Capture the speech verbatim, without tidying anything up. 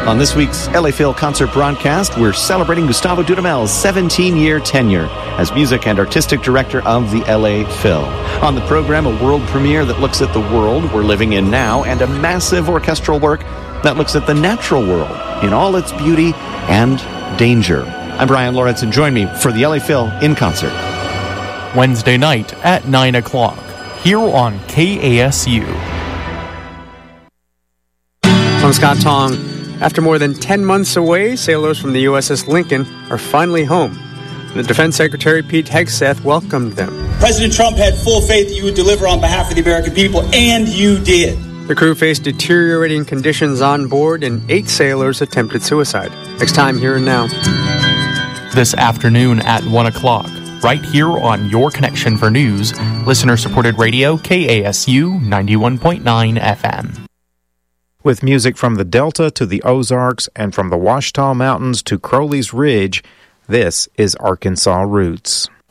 On this week's L A Phil concert broadcast, we're celebrating Gustavo Dudamel's seventeen-year tenure as music and artistic director of the L A Phil. On the program, a world premiere that looks at the world we're living in now and a massive orchestral work that looks at the natural world in all its beauty and danger. I'm Brian Lawrence, and join me for the L A Phil in concert. Wednesday night at nine o'clock, here on K A S U. I'm Scott Tong. After more than ten months away, sailors from the U S S Lincoln are finally home. The Defense Secretary Pete Hegseth welcomed them. President Trump had full faith that you would deliver on behalf of the American people, and you did. The crew faced deteriorating conditions on board, and eight sailors attempted suicide. Next time, Here and Now. This afternoon at one o'clock, right here on Your Connection for News, listener-supported radio K A S U ninety-one point nine F M. With music from the Delta to the Ozarks and from the Ouachita Mountains to Crowley's Ridge, this is Arkansas Roots.